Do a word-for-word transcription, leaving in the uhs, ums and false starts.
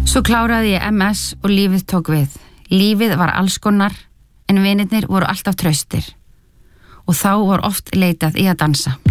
Svo kláraði ég M S og lífið tók við. Lífið var alls konar, en vinirnir voru alltaf traustir. Og þá var oft leitað í að dansa.